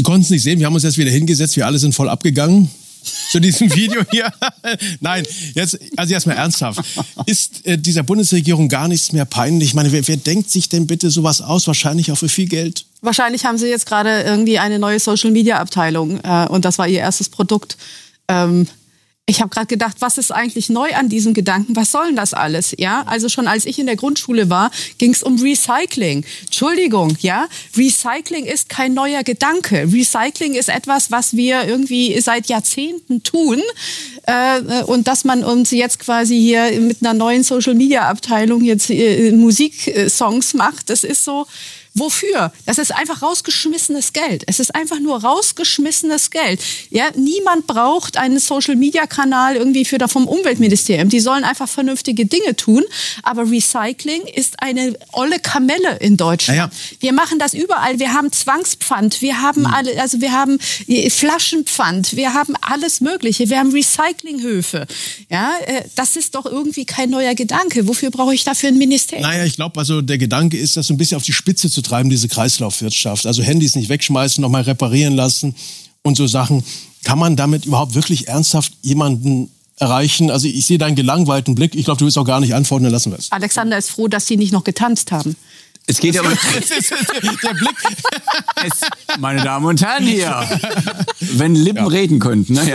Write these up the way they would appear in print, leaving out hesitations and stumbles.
Sie konnten es nicht sehen, wir haben uns jetzt wieder hingesetzt, wir alle sind voll abgegangen zu diesem Video hier. Nein, jetzt erstmal ernsthaft. Ist dieser Bundesregierung gar nichts mehr peinlich? Ich meine, wer denkt sich denn bitte sowas aus? Wahrscheinlich auch für viel Geld. Wahrscheinlich haben sie jetzt gerade irgendwie eine neue Social-Media-Abteilung und das war ihr erstes Produkt. Ich habe gerade gedacht, was ist eigentlich neu an diesem Gedanken? Was soll denn das alles? Ja, also schon als ich in der Grundschule war, ging es um Recycling. Entschuldigung, ja, Recycling ist kein neuer Gedanke. Recycling ist etwas, was wir irgendwie seit Jahrzehnten tun und dass man uns jetzt quasi hier mit einer neuen Social-Media-Abteilung jetzt Musiksongs macht, das ist so. Wofür? Das ist einfach rausgeschmissenes Geld. Es ist einfach nur rausgeschmissenes Geld. Ja, niemand braucht einen Social-Media-Kanal irgendwie vom Umweltministerium. Die sollen einfach vernünftige Dinge tun. Aber Recycling ist eine olle Kamelle in Deutschland. Ja. Wir machen das überall. Wir haben Zwangspfand. Wir haben wir haben Flaschenpfand. Wir haben alles Mögliche. Wir haben Recyclinghöfe. Ja, das ist doch irgendwie kein neuer Gedanke. Wofür brauche ich dafür ein Ministerium? Naja, ich glaube, also der Gedanke ist, das so ein bisschen auf die Spitze zu treiben, diese Kreislaufwirtschaft. Also Handys nicht wegschmeißen, nochmal reparieren lassen und so Sachen. Kann man damit überhaupt wirklich ernsthaft jemanden erreichen? Also ich sehe deinen gelangweilten Blick. Ich glaube, du willst auch gar nicht antworten, dann lassen wir es. Alexander ist froh, dass Sie nicht noch getanzt haben. Es geht ja um der Blick. Meine Damen und Herren hier, wenn Lippen reden könnten. Naja.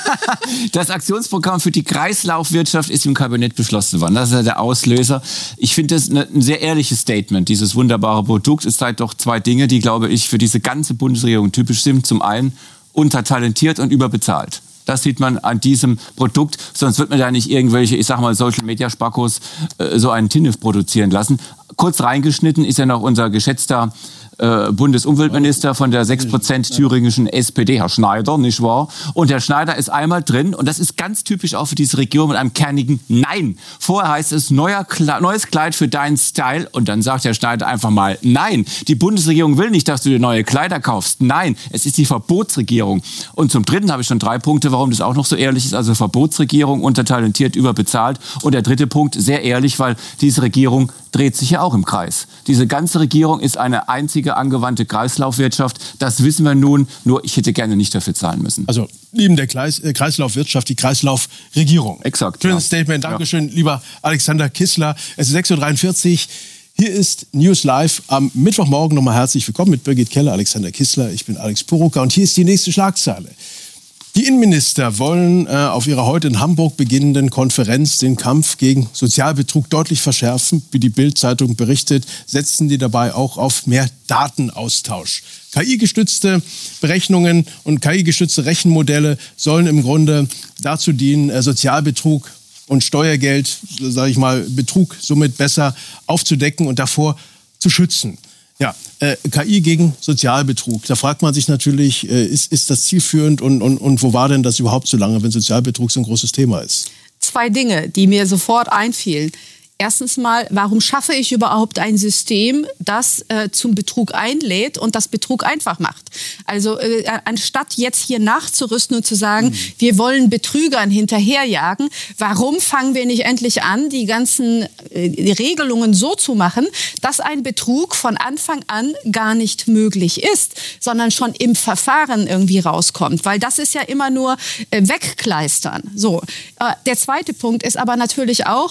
Das Aktionsprogramm für die Kreislaufwirtschaft ist im Kabinett beschlossen worden. Das ist ja der Auslöser. Ich finde das ein sehr ehrliches Statement, dieses wunderbare Produkt. Es zeigt doch zwei Dinge, die, glaube ich, für diese ganze Bundesregierung typisch sind. Zum einen untertalentiert und überbezahlt. Das sieht man an diesem Produkt. Sonst wird man da nicht irgendwelche, ich sag mal, Social-Media-Spackos so einen Tinnef produzieren lassen. Kurz reingeschnitten ist ja noch unser geschätzter Bundesumweltminister von der 6% thüringischen SPD, Herr Schneider, nicht wahr? Und Herr Schneider ist einmal drin, und das ist ganz typisch auch für diese Regierung, mit einem kernigen Nein. Vorher heißt es, neues Kleid für deinen Style, und dann sagt Herr Schneider einfach mal Nein. Die Bundesregierung will nicht, dass du dir neue Kleider kaufst. Nein, es ist die Verbotsregierung. Und zum Dritten habe ich schon 3 Punkte, warum das auch noch so ehrlich ist. Also Verbotsregierung, untertalentiert, überbezahlt. Und der 3. Punkt, sehr ehrlich, weil diese Regierung dreht sich ja auch im Kreis. Diese ganze Regierung ist eine einzige angewandte Kreislaufwirtschaft. Das wissen wir nun, nur ich hätte gerne nicht dafür zahlen müssen. Also neben der Kreislaufwirtschaft die Kreislaufregierung. Exakt. Schönes Statement. Dankeschön, lieber Alexander Kissler. Es ist 6.43 Uhr. Hier ist News Live am Mittwochmorgen. Nochmal herzlich willkommen mit Birgit Keller, Alexander Kissler. Ich bin Alex Purucker und hier ist die nächste Schlagzeile. Die Innenminister wollen auf ihrer heute in Hamburg beginnenden Konferenz den Kampf gegen Sozialbetrug deutlich verschärfen. Wie die Bild-Zeitung berichtet, setzen die dabei auch auf mehr Datenaustausch. KI-gestützte Berechnungen und KI-gestützte Rechenmodelle sollen im Grunde dazu dienen, Sozialbetrug und Steuergeld, sage ich mal, Betrug somit besser aufzudecken und davor zu schützen. Ja, KI gegen Sozialbetrug. Da fragt man sich natürlich, ist das zielführend und wo war denn das überhaupt so lange, wenn Sozialbetrug so ein großes Thema ist? 2 Dinge, die mir sofort einfielen. Erstens mal, warum schaffe ich überhaupt ein System, das zum Betrug einlädt und das Betrug einfach macht? Also anstatt jetzt hier nachzurüsten und zu sagen, wir wollen Betrügern hinterherjagen, warum fangen wir nicht endlich an, die ganzen Regelungen so zu machen, dass ein Betrug von Anfang an gar nicht möglich ist, sondern schon im Verfahren irgendwie rauskommt? Weil das ist ja immer nur wegkleistern. So. Der zweite Punkt ist aber natürlich auch,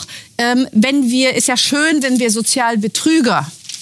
ist ja schön, wenn wir Sozialbetrüger,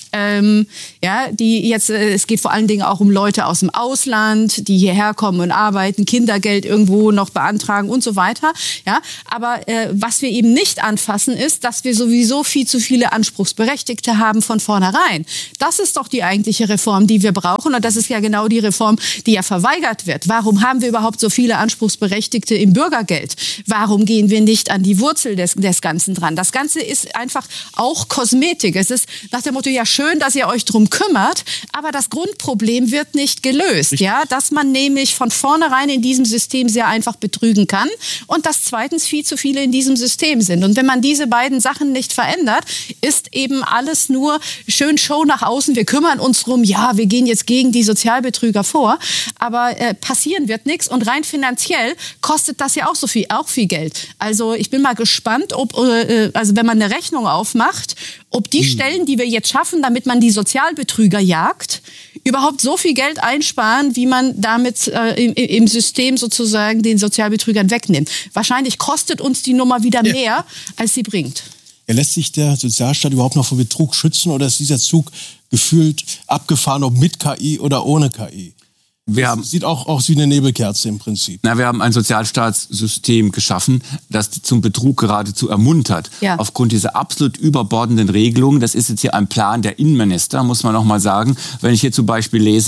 die jetzt, es geht vor allen Dingen auch um Leute aus dem Ausland, die hierher kommen und arbeiten, Kindergeld irgendwo noch beantragen und so weiter. Ja, aber was wir eben nicht anfassen ist, dass wir sowieso viel zu viele Anspruchsberechtigte haben von vornherein. Das ist doch die eigentliche Reform, die wir brauchen, und das ist ja genau die Reform, die ja verweigert wird. Warum haben wir überhaupt so viele Anspruchsberechtigte im Bürgergeld? Warum gehen wir nicht an die Wurzel des Ganzen dran? Das Ganze ist einfach auch Kosmetik. Es ist nach dem Motto, ja schön, dass ihr euch drum kümmert, aber das Grundproblem wird nicht gelöst. Ja? Dass man nämlich von vornherein in diesem System sehr einfach betrügen kann und dass zweitens viel zu viele in diesem System sind. Und wenn man diese beiden Sachen nicht verändert, ist eben alles nur schön Show nach außen. Wir kümmern uns drum, ja, wir gehen jetzt gegen die Sozialbetrüger vor, aber passieren wird nichts, und rein finanziell kostet das ja auch viel Geld. Also ich bin mal gespannt, ob, also wenn man eine Rechnung aufmacht, ob die Stellen, die wir jetzt schaffen, damit man die Sozialbetrüger jagt, überhaupt so viel Geld einsparen, wie man damit im System sozusagen den Sozialbetrügern wegnimmt. Wahrscheinlich kostet uns die Nummer wieder mehr, als sie bringt. Ja, lässt sich der Sozialstaat überhaupt noch vor Betrug schützen oder ist dieser Zug gefühlt abgefahren, ob mit KI oder ohne KI? Sieht auch aus wie eine Nebelkerze im Prinzip. Na, wir haben ein Sozialstaatssystem geschaffen, das zum Betrug geradezu ermuntert. Ja. Aufgrund dieser absolut überbordenden Regelungen. Das ist jetzt hier ein Plan der Innenminister, muss man noch mal sagen. Wenn ich hier zum Beispiel lese,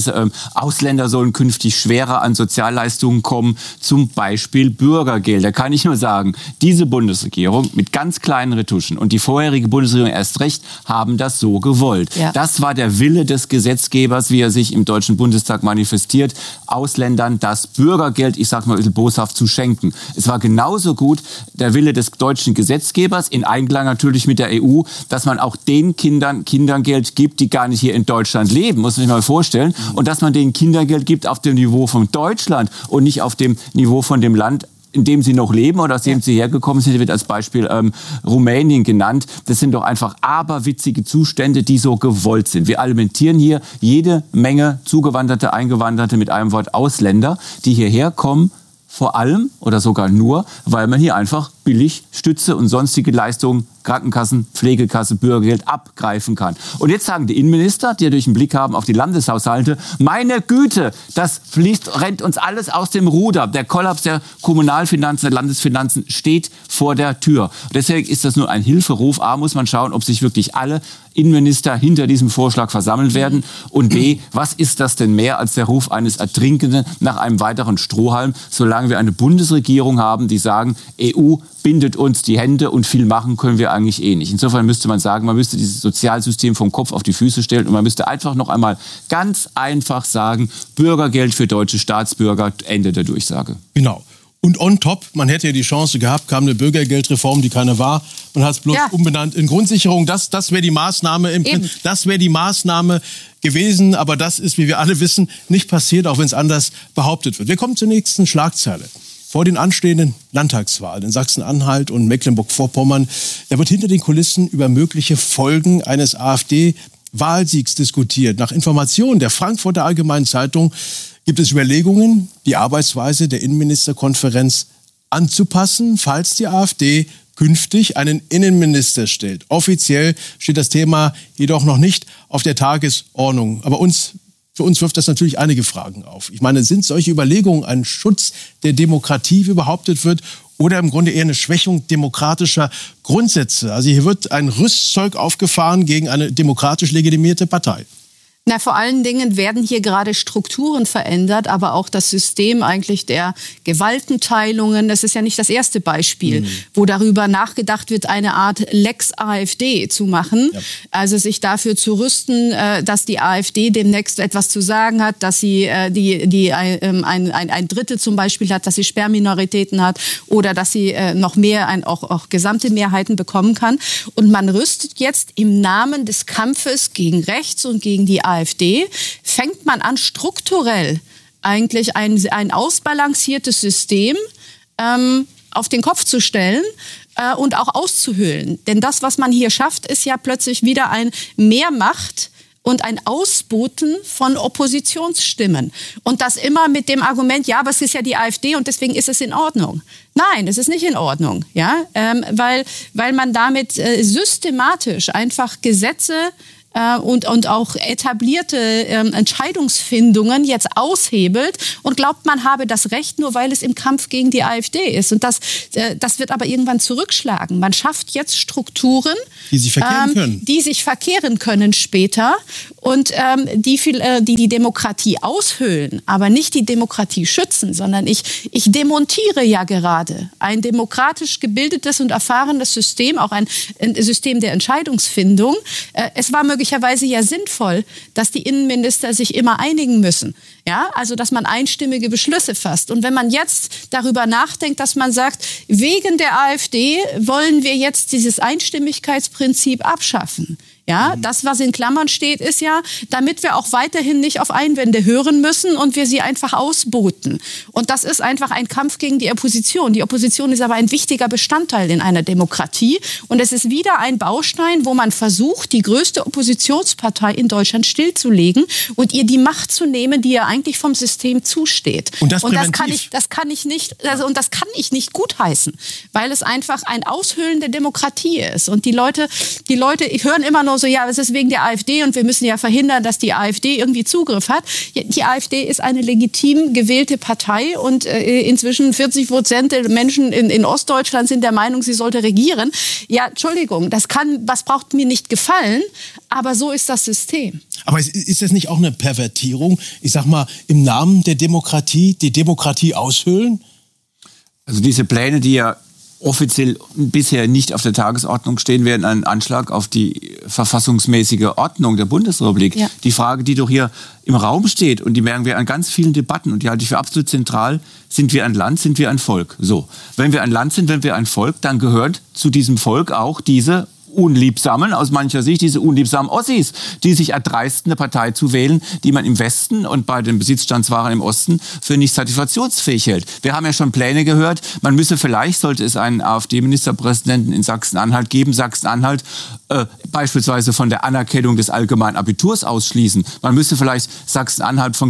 Ausländer sollen künftig schwerer an Sozialleistungen kommen, zum Beispiel Bürgergeld. Da kann ich nur sagen, diese Bundesregierung mit ganz kleinen Retuschen und die vorherige Bundesregierung erst recht haben das so gewollt. Ja. Das war der Wille des Gesetzgebers, wie er sich im Deutschen Bundestag manifestiert, Ausländern das Bürgergeld, ich sage mal ein bisschen boshaft, zu schenken. Es war genauso gut der Wille des deutschen Gesetzgebers, in Einklang natürlich mit der EU, dass man auch den Kindern Kindergeld gibt, die gar nicht hier in Deutschland leben, muss man sich mal vorstellen. Und dass man denen Kindergeld gibt auf dem Niveau von Deutschland und nicht auf dem Niveau von dem Land, in dem sie noch leben oder aus dem sie hergekommen sind, wird als Beispiel Rumänien genannt. Das sind doch einfach aberwitzige Zustände, die so gewollt sind. Wir alimentieren hier jede Menge Zugewanderte, Eingewanderte, mit einem Wort Ausländer, die hierher kommen, vor allem oder sogar nur, weil man hier einfach billig Stütze und sonstige Leistungen, Krankenkassen, Pflegekasse, Bürgergeld abgreifen kann. Und jetzt sagen die Innenminister, die durch den Blick haben auf die Landeshaushalte, meine Güte, das rennt uns alles aus dem Ruder. Der Kollaps der Kommunalfinanzen, der Landesfinanzen steht vor der Tür. Und deswegen ist das nur ein Hilferuf. A, muss man schauen, ob sich wirklich alle Innenminister hinter diesem Vorschlag versammeln werden. Und B, was ist das denn mehr als der Ruf eines Ertrinkenden nach einem weiteren Strohhalm, solange wir eine Bundesregierung haben, die sagen, EU bindet uns die Hände und viel machen können wir eigentlich eh nicht. Insofern müsste man sagen, man müsste dieses Sozialsystem vom Kopf auf die Füße stellen und man müsste einfach noch einmal ganz einfach sagen, Bürgergeld für deutsche Staatsbürger, Ende der Durchsage. Genau. Und on top, man hätte ja die Chance gehabt, kam eine Bürgergeldreform, die keine war, und hat es bloß umbenannt in Grundsicherung. Das wäre die Maßnahme, das wäre die Maßnahme gewesen, aber das ist, wie wir alle wissen, nicht passiert, auch wenn es anders behauptet wird. Wir kommen zur nächsten Schlagzeile. Vor den anstehenden Landtagswahlen in Sachsen-Anhalt und Mecklenburg-Vorpommern, da wird hinter den Kulissen über mögliche Folgen eines AfD-Wahlsiegs diskutiert. Nach Informationen der Frankfurter Allgemeinen Zeitung gibt es Überlegungen, die Arbeitsweise der Innenministerkonferenz anzupassen, falls die AfD künftig einen Innenminister stellt. Offiziell steht das Thema jedoch noch nicht auf der Tagesordnung. Aber für uns wirft das natürlich einige Fragen auf. Ich meine, sind solche Überlegungen ein Schutz der Demokratie, wie behauptet wird, oder im Grunde eher eine Schwächung demokratischer Grundsätze? Also hier wird ein Rüstzeug aufgefahren gegen eine demokratisch legitimierte Partei. Na, vor allen Dingen werden hier gerade Strukturen verändert, aber auch das System eigentlich der Gewaltenteilungen. Das ist ja nicht das erste Beispiel, wo darüber nachgedacht wird, eine Art Lex AfD zu machen. Ja. Also sich dafür zu rüsten, dass die AfD demnächst etwas zu sagen hat, dass sie ein Drittel zum Beispiel hat, dass sie Sperrminoritäten hat oder dass sie noch mehr, auch gesamte Mehrheiten bekommen kann. Und man rüstet jetzt im Namen des Kampfes gegen rechts und gegen die AfD, fängt man an, strukturell eigentlich ein ausbalanciertes System auf den Kopf zu stellen und auch auszuhöhlen. Denn das, was man hier schafft, ist ja plötzlich wieder ein Mehrmacht und ein Ausboten von Oppositionsstimmen. Und das immer mit dem Argument, ja, aber es ist ja die AfD und deswegen ist es in Ordnung. Nein, es ist nicht in Ordnung, ja? Weil man damit systematisch einfach Gesetze und auch etablierte Entscheidungsfindungen jetzt aushebelt und glaubt, man habe das Recht, nur weil es im Kampf gegen die AfD ist. Und das wird aber irgendwann zurückschlagen. Man schafft jetzt Strukturen, die sich verkehren können später und die Demokratie aushöhlen, aber nicht die Demokratie schützen, sondern ich demontiere ja gerade ein demokratisch gebildetes und erfahrenes System, auch ein System der Entscheidungsfindung. Es war möglicherweise ja sinnvoll, dass die Innenminister sich immer einigen müssen. Ja, also dass man einstimmige Beschlüsse fasst. Und wenn man jetzt darüber nachdenkt, dass man sagt, wegen der AfD wollen wir jetzt dieses Einstimmigkeitsprinzip abschaffen. Ja, das, was in Klammern steht, ist ja, damit wir auch weiterhin nicht auf Einwände hören müssen und wir sie einfach ausboten. Und das ist einfach ein Kampf gegen die Opposition. Die Opposition ist aber ein wichtiger Bestandteil in einer Demokratie. Und es ist wieder ein Baustein, wo man versucht, die größte Oppositionspartei in Deutschland stillzulegen und ihr die Macht zu nehmen, die ihr eigentlich vom System zusteht. Und das kann ich nicht gutheißen, weil es einfach ein Aushöhlen der Demokratie ist. Und die Leute hören immer nur so, ja, es ist wegen der AfD und wir müssen ja verhindern, dass die AfD irgendwie Zugriff hat. Die AfD ist eine legitim gewählte Partei und inzwischen 40% der Menschen in Ostdeutschland sind der Meinung, sie sollte regieren. Ja, Entschuldigung, das braucht mir nicht gefallen, aber so ist das System. Aber ist das nicht auch eine Pervertierung? Ich sag mal, im Namen der Demokratie, die Demokratie aushöhlen? Also diese Pläne, die ja offiziell bisher nicht auf der Tagesordnung stehen, werden ein Anschlag auf die verfassungsmäßige Ordnung der Bundesrepublik. Ja. Die Frage, die doch hier im Raum steht, und die merken wir an ganz vielen Debatten, und die halte ich für absolut zentral: Sind wir ein Land, sind wir ein Volk? So, wenn wir ein Land sind, wenn wir ein Volk, dann gehört zu diesem Volk auch diese unliebsamen, aus mancher Sicht, diese unliebsamen Ossis, die sich erdreisten, eine Partei zu wählen, die man im Westen und bei den Besitzstandswaren im Osten für nicht satisfaktionsfähig hält. Wir haben ja schon Pläne gehört, man müsse vielleicht, sollte es einen AfD-Ministerpräsidenten in Sachsen-Anhalt geben, Sachsen-Anhalt beispielsweise von der Anerkennung des allgemeinen Abiturs ausschließen. Man müsste vielleicht Sachsen-Anhalt von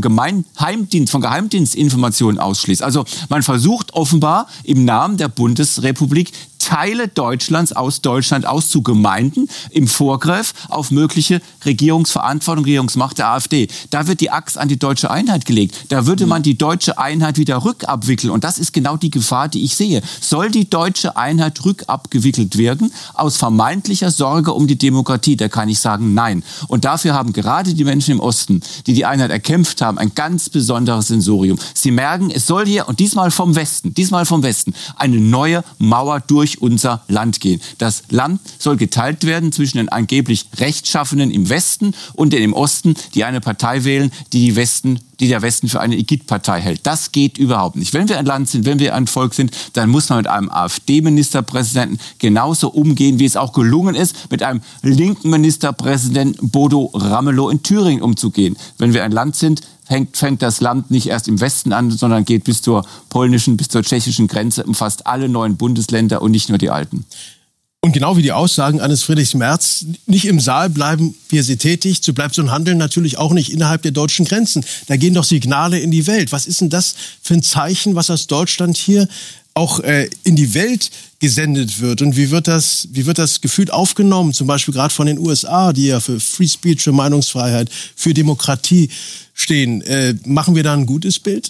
Geheimdienstinformationen ausschließen. Also man versucht offenbar im Namen der Bundesrepublik Teile Deutschlands aus Deutschland zu Gemeinden im Vorgriff auf mögliche Regierungsverantwortung, Regierungsmacht der AfD. Da wird die Axt an die deutsche Einheit gelegt. Da würde man die deutsche Einheit wieder rückabwickeln. Und das ist genau die Gefahr, die ich sehe. Soll die deutsche Einheit rückabgewickelt werden aus vermeintlicher Sorge um die Demokratie? Da kann ich sagen, nein. Und dafür haben gerade die Menschen im Osten, die die Einheit erkämpft haben, ein ganz besonderes Sensorium. Sie merken, es soll hier, und diesmal vom Westen, eine neue Mauer durch unser Land gehen. Das Land soll geteilt werden zwischen den angeblich Rechtschaffenen im Westen und den im Osten, die eine Partei wählen, die der Westen für eine Igitt-Partei hält. Das geht überhaupt nicht. Wenn wir ein Land sind, wenn wir ein Volk sind, dann muss man mit einem AfD-Ministerpräsidenten genauso umgehen, wie es auch gelungen ist, mit einem linken Ministerpräsidenten Bodo Ramelow in Thüringen umzugehen. Wenn wir ein Land sind, fängt das Land nicht erst im Westen an, sondern geht bis zur polnischen, bis zur tschechischen Grenze, umfasst alle neuen Bundesländer und nicht nur die alten. Und genau wie die Aussagen eines Friedrich Merz, nicht im Saal bleiben wir sie tätig, so bleibt so ein Handeln natürlich auch nicht innerhalb der deutschen Grenzen. Da gehen doch Signale in die Welt. Was ist denn das für ein Zeichen, was aus Deutschland hier auch in die Welt gesendet wird? Und wie wird das gefühlt aufgenommen? Zum Beispiel gerade von den USA, die ja für Free Speech, für Meinungsfreiheit, für Demokratie stehen. Machen wir da ein gutes Bild?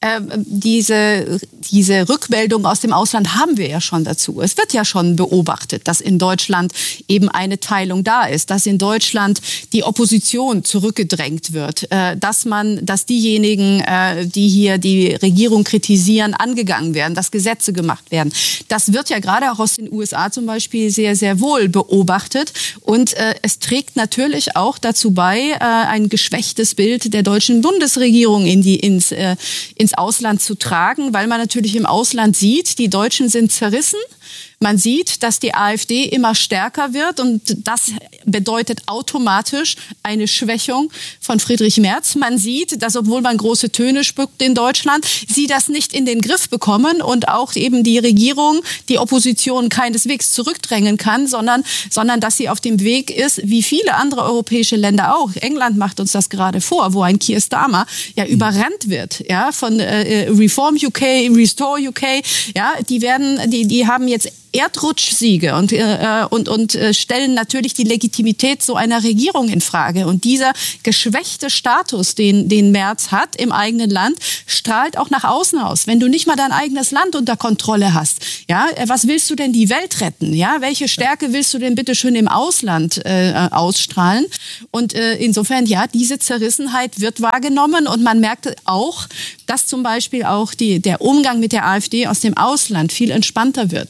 Diese Rückmeldung aus dem Ausland haben wir ja schon dazu. Es wird ja schon beobachtet, dass in Deutschland eben eine Teilung da ist, dass in Deutschland die Opposition zurückgedrängt wird, dass diejenigen, die hier die Regierung kritisieren, angegangen werden, dass Gesetze gemacht werden. Das wird ja gerade auch aus den USA zum Beispiel sehr, sehr wohl beobachtet. Und es trägt natürlich auch dazu bei, ein geschwächtes Bild der deutschen Bundesregierung ins Ausland zu tragen, weil man natürlich im Ausland sieht, die Deutschen sind zerrissen. Man sieht, dass die AfD immer stärker wird und das bedeutet automatisch eine Schwächung von Friedrich Merz. Man sieht, dass obwohl man große Töne spuckt in Deutschland, sie das nicht in den Griff bekommen und auch eben die Regierung, die Opposition keineswegs zurückdrängen kann, sondern dass sie auf dem Weg ist, wie viele andere europäische Länder auch. England macht uns das gerade vor, wo ein Keir Starmer ja überrannt wird, ja, von Reform UK, Restore UK, ja, die haben jetzt Erdrutschsiege und stellen natürlich die Legitimität so einer Regierung in Frage. Und dieser geschwächte Status, den Merz hat im eigenen Land, strahlt auch nach außen aus. Wenn du nicht mal dein eigenes Land unter Kontrolle hast, ja, was willst du denn die Welt retten? Ja, welche Stärke willst du denn bitte schön im Ausland ausstrahlen? Und insofern, ja, diese Zerrissenheit wird wahrgenommen und man merkt auch, dass zum Beispiel auch der Umgang mit der AfD aus dem Ausland viel entspannter wird. Ja,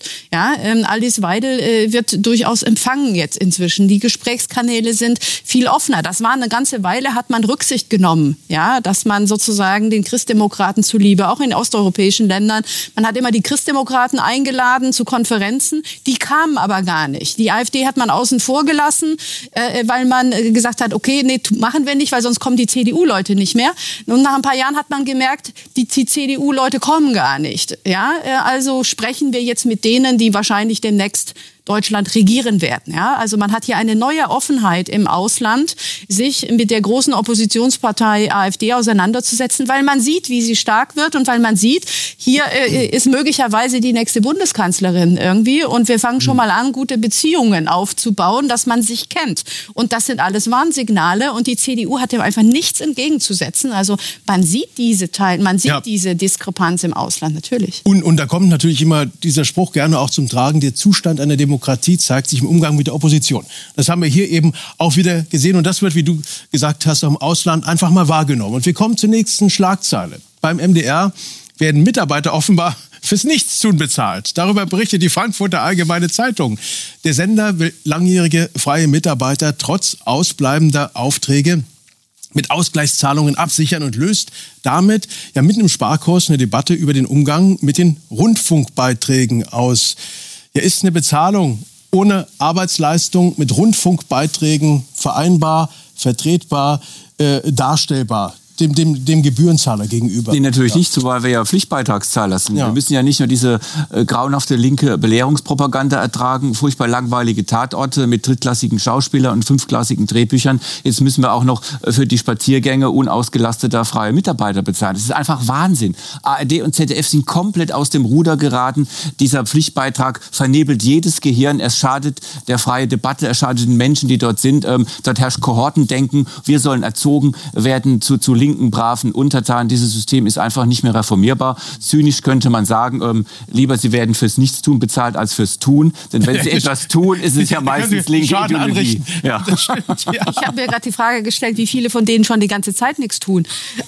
Ja, Alice Weidel wird durchaus empfangen jetzt inzwischen. Die Gesprächskanäle sind viel offener. Das war eine ganze Weile, hat man Rücksicht genommen, ja, dass man sozusagen den Christdemokraten zuliebe, auch in osteuropäischen Ländern, man hat immer die Christdemokraten eingeladen zu Konferenzen, die kamen aber gar nicht. Die AfD hat man außen vor gelassen, weil man gesagt hat, okay, nee, machen wir nicht, weil sonst kommen die CDU-Leute nicht mehr. Und nach ein paar Jahren hat man gemerkt, die CDU-Leute kommen gar nicht. Ja, also sprechen wir jetzt mit denen, die wahrscheinlich demnächst Deutschland regieren werden. Ja? Also man hat hier eine neue Offenheit im Ausland, sich mit der großen Oppositionspartei AfD auseinanderzusetzen, weil man sieht, wie sie stark wird und weil man sieht, hier ist möglicherweise die nächste Bundeskanzlerin irgendwie und wir fangen schon mal an, gute Beziehungen aufzubauen, dass man sich kennt. Und das sind alles Warnsignale und die CDU hat dem einfach nichts entgegenzusetzen. Also man sieht diese diese Diskrepanz im Ausland natürlich. Und da kommt natürlich immer dieser Spruch gerne auch zum Tragen, der Zustand einer Demokratie zeigt sich im Umgang mit der Opposition. Das haben wir hier eben auch wieder gesehen und das wird, wie du gesagt hast, im Ausland einfach mal wahrgenommen. Und wir kommen zur nächsten Schlagzeile. Beim MDR werden Mitarbeiter offenbar fürs Nichtstun bezahlt. Darüber berichtet die Frankfurter Allgemeine Zeitung. Der Sender will langjährige freie Mitarbeiter trotz ausbleibender Aufträge mit Ausgleichszahlungen absichern und löst damit ja mitten im Sparkurs eine Debatte über den Umgang mit den Rundfunkbeiträgen aus. Ja, ist eine Bezahlung ohne Arbeitsleistung mit Rundfunkbeiträgen vereinbar, vertretbar, darstellbar? Dem Gebührenzahler gegenüber. Nee, natürlich nicht, so, weil wir ja Pflichtbeitragszahler sind. Ja. Wir müssen ja nicht nur diese grauenhafte linke Belehrungspropaganda ertragen, furchtbar langweilige Tatorte mit drittklassigen Schauspielern und fünfklassigen Drehbüchern. Jetzt müssen wir auch noch für die Spaziergänge unausgelasteter freie Mitarbeiter bezahlen. Das ist einfach Wahnsinn. ARD und ZDF sind komplett aus dem Ruder geraten. Dieser Pflichtbeitrag vernebelt jedes Gehirn. Es schadet der freien Debatte, es schadet den Menschen, die dort sind. Dort herrscht Kohortendenken. Wir sollen erzogen werden zu linken, braven Untertanen. Dieses System ist einfach nicht mehr reformierbar. Zynisch könnte man sagen, lieber sie werden fürs Nichtstun bezahlt als fürs Tun. Denn wenn sie etwas tun, ist es ja meistens linke Ideologie. Ja. Ich habe mir gerade die Frage gestellt, wie viele von denen schon die ganze Zeit nichts tun.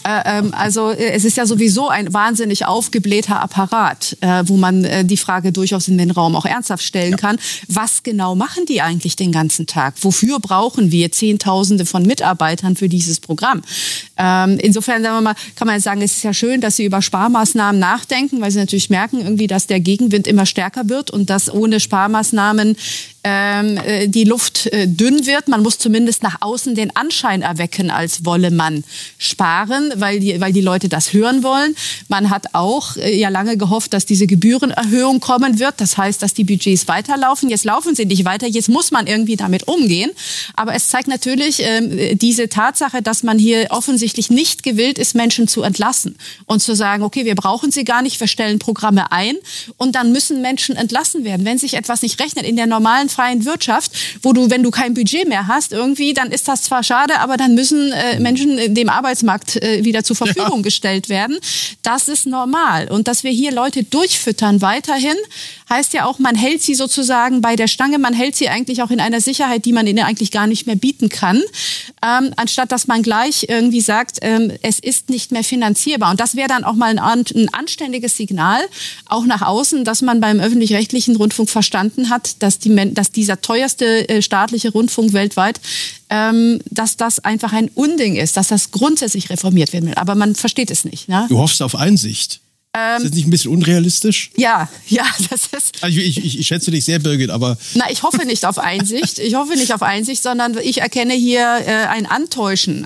Also es ist ja sowieso ein wahnsinnig aufgeblähter Apparat, wo man die Frage durchaus in den Raum auch ernsthaft stellen kann. Was genau machen die eigentlich den ganzen Tag? Wofür brauchen wir Zehntausende von Mitarbeitern für dieses Programm? Insofern sagen wir mal, kann man sagen, es ist ja schön, dass sie über Sparmaßnahmen nachdenken, weil sie natürlich merken, irgendwie, dass der Gegenwind immer stärker wird und dass ohne Sparmaßnahmen die Luft dünn wird. Man muss zumindest nach außen den Anschein erwecken, als wolle man sparen, weil die Leute das hören wollen. Man hat auch ja lange gehofft, dass diese Gebührenerhöhung kommen wird. Das heißt, dass die Budgets weiterlaufen. Jetzt laufen sie nicht weiter. Jetzt muss man irgendwie damit umgehen. Aber es zeigt natürlich diese Tatsache, dass man hier offensichtlich nicht gewillt ist, Menschen zu entlassen und zu sagen, okay, wir brauchen sie gar nicht, wir stellen Programme ein und dann müssen Menschen entlassen werden. Wenn sich etwas nicht rechnet in der normalen freien Wirtschaft, wenn du kein Budget mehr hast, irgendwie, dann ist das zwar schade, aber dann müssen Menschen dem Arbeitsmarkt wieder zur Verfügung gestellt werden. Das ist normal. Und dass wir hier Leute durchfüttern weiterhin, heißt ja auch, man hält sie sozusagen bei der Stange, man hält sie eigentlich auch in einer Sicherheit, die man ihnen eigentlich gar nicht mehr bieten kann, anstatt dass man gleich irgendwie sagt, es ist nicht mehr finanzierbar. Und das wäre dann auch mal ein anständiges Signal, auch nach außen, dass man beim öffentlich-rechtlichen Rundfunk verstanden hat, dass dieser teuerste staatliche Rundfunk weltweit, dass das einfach ein Unding ist, dass das grundsätzlich reformiert werden will. Aber man versteht es nicht. Ne? Du hoffst auf Einsicht. Ist das nicht ein bisschen unrealistisch? Ja, das ist... Also ich schätze dich sehr, Birgit, aber... Na, ich hoffe nicht auf Einsicht. Sondern ich erkenne hier ein Antäuschen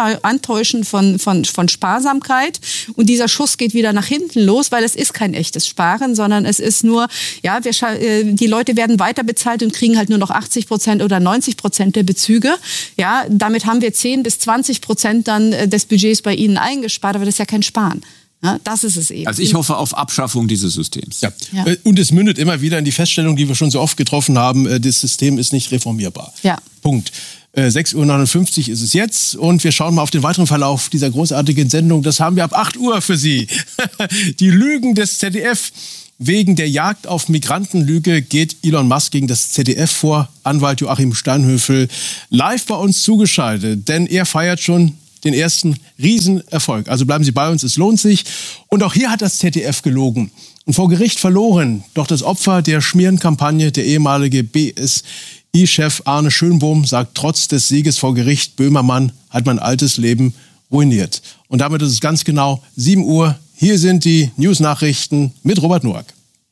von Sparsamkeit. Und dieser Schuss geht wieder nach hinten los, weil es ist kein echtes Sparen, sondern es ist nur, ja, die Leute werden weiter bezahlt und kriegen halt nur noch 80% oder 90% der Bezüge. Ja, damit haben wir 10-20% dann des Budgets bei ihnen eingespart, aber das ist ja kein Sparen. Ja, das ist es eben. Also ich hoffe auf Abschaffung dieses Systems. Ja. Und es mündet immer wieder in die Feststellung, die wir schon so oft getroffen haben, das System ist nicht reformierbar. Ja. Punkt. 6:59 Uhr ist es jetzt und wir schauen mal auf den weiteren Verlauf dieser großartigen Sendung. Das haben wir ab 8 Uhr für Sie. Die Lügen des ZDF. Wegen der Jagd auf Migrantenlüge geht Elon Musk gegen das ZDF vor. Anwalt Joachim Steinhöfel live bei uns zugeschaltet, denn er feiert schon den ersten Riesenerfolg. Also bleiben Sie bei uns, es lohnt sich. Und auch hier hat das ZDF gelogen. und vor Gericht verloren. Doch das Opfer der Schmierenkampagne, der ehemalige BSI-Chef Arne Schönbohm, sagt, trotz des Sieges vor Gericht, Böhmermann hat mein altes Leben ruiniert. Und damit ist es ganz genau 7 Uhr. Hier sind die News-Nachrichten mit Robert Noack.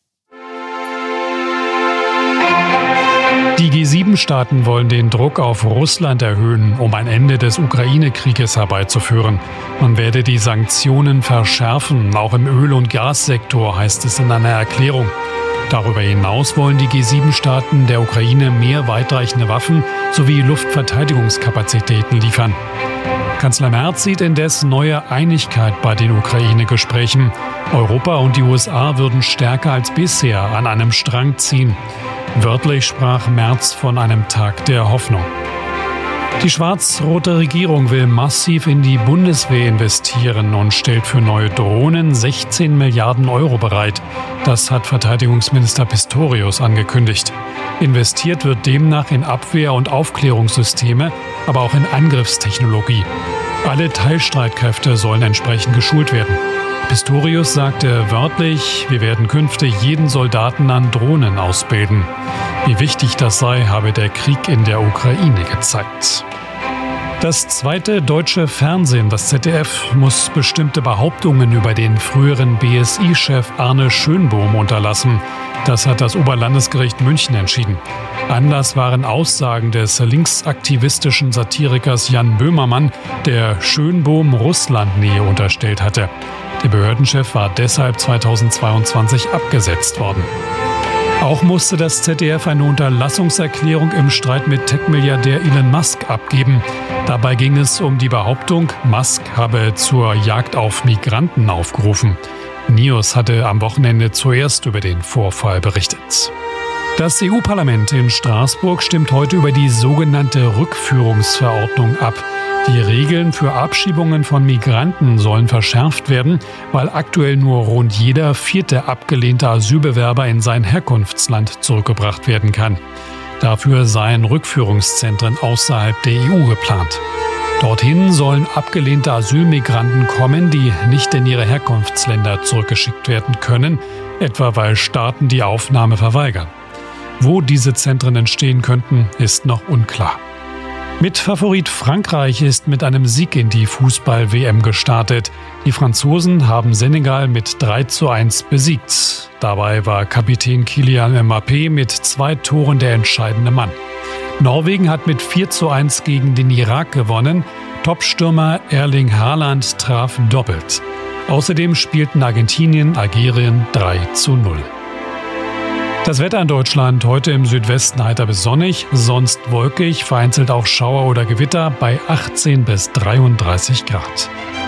Die G7-Staaten wollen den Druck auf Russland erhöhen, um ein Ende des Ukraine-Krieges herbeizuführen. Man werde die Sanktionen verschärfen, auch im Öl- und Gassektor, heißt es in einer Erklärung. Darüber hinaus wollen die G7-Staaten der Ukraine mehr weitreichende Waffen sowie Luftverteidigungskapazitäten liefern. Kanzler Merz sieht indes neue Einigkeit bei den Ukraine-Gesprächen. Europa und die USA würden stärker als bisher an einem Strang ziehen. Wörtlich sprach Merz von einem Tag der Hoffnung. Die schwarz-rote Regierung will massiv in die Bundeswehr investieren und stellt für neue Drohnen 16 Milliarden Euro bereit. Das hat Verteidigungsminister Pistorius angekündigt. Investiert wird demnach in Abwehr- und Aufklärungssysteme, aber auch in Angriffstechnologie. Alle Teilstreitkräfte sollen entsprechend geschult werden. Pistorius sagte wörtlich, wir werden künftig jeden Soldaten an Drohnen ausbilden. Wie wichtig das sei, habe der Krieg in der Ukraine gezeigt. Das zweite deutsche Fernsehen, das ZDF, muss bestimmte Behauptungen über den früheren BSI-Chef Arne Schönbohm unterlassen. Das hat das Oberlandesgericht München entschieden. Anlass waren Aussagen des linksaktivistischen Satirikers Jan Böhmermann, der Schönbohm Russlandnähe unterstellt hatte. Der Behördenchef war deshalb 2022 abgesetzt worden. Auch musste das ZDF eine Unterlassungserklärung im Streit mit Tech-Milliardär Elon Musk abgeben. Dabei ging es um die Behauptung, Musk habe zur Jagd auf Migranten aufgerufen. NEOS hatte am Wochenende zuerst über den Vorfall berichtet. Das EU-Parlament in Straßburg stimmt heute über die sogenannte Rückführungsverordnung ab. Die Regeln für Abschiebungen von Migranten sollen verschärft werden, weil aktuell nur rund jeder 4. abgelehnte Asylbewerber in sein Herkunftsland zurückgebracht werden kann. Dafür seien Rückführungszentren außerhalb der EU geplant. Dorthin sollen abgelehnte Asylmigranten kommen, die nicht in ihre Herkunftsländer zurückgeschickt werden können, etwa weil Staaten die Aufnahme verweigern. Wo diese Zentren entstehen könnten, ist noch unklar. Mitfavorit Frankreich ist mit einem Sieg in die Fußball-WM gestartet. Die Franzosen haben Senegal mit 3:1 besiegt. Dabei war Kapitän Kylian Mbappé mit 2 Toren der entscheidende Mann. Norwegen hat mit 4:1 gegen den Irak gewonnen. Topstürmer Erling Haaland traf doppelt. Außerdem spielten Argentinien, Algerien 3:0. Das Wetter in Deutschland heute im Südwesten heiter bis sonnig, sonst wolkig, vereinzelt auch Schauer oder Gewitter bei 18 bis 33 Grad.